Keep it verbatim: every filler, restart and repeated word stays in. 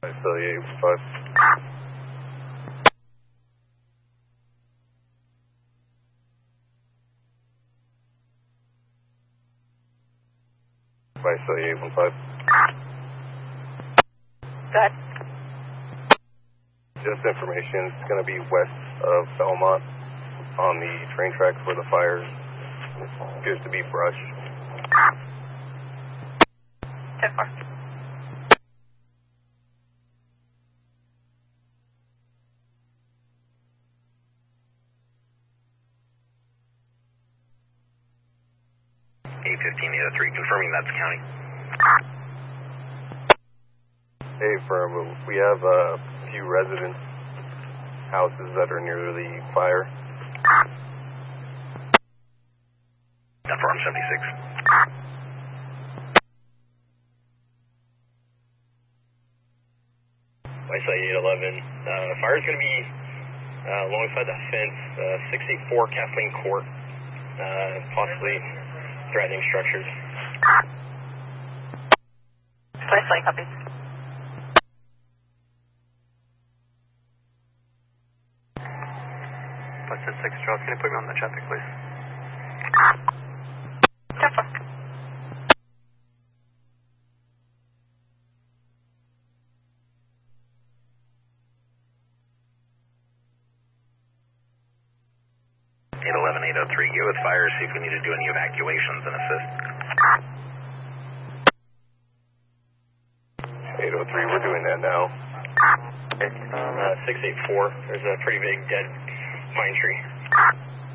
So yeah, five. By so eight one five. Go ahead. Just information. It's going to be west of Belmont on the train tracks where the fire appears to be brush. ten four. eight fifteen eight oh three, confirming that's county. Hey, firm, we have a few residence houses that are near the fire. Confirm seventy-six. Westside eight eleven. Uh, fire's going to be uh, alongside that fence, uh, six eighty-four Kathleen Court, uh, possibly threatening structures. Westside, copy. Westside six, Charles, can you put me on the traffic, please? ten four. eight eleven eight oh three, get with fire, see if we need to do any evacuations and assist. eight oh three, we're doing that now. Uh, six eighty-four, there's a pretty big dead pine tree.